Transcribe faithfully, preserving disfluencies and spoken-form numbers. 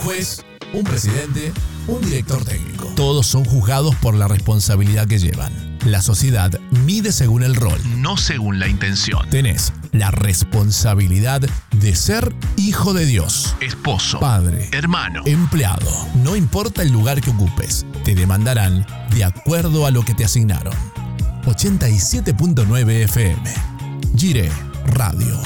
juez, un presidente, un director técnico. Todos son juzgados por la responsabilidad que llevan. La sociedad mide según el rol, no según la intención. Tenés la responsabilidad de ser hijo de Dios, esposo, padre, hermano, empleado. No importa el lugar que ocupes, te demandarán de acuerdo a lo que te asignaron. ochenta y siete punto nueve F M. Gire Radio.